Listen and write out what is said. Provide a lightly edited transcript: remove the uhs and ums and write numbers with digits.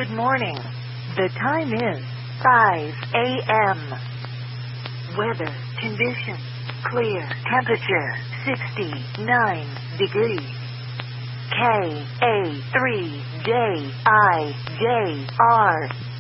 Good morning. The time is 5 a.m. Weather conditions clear. Temperature 69 degrees. KA3JIJR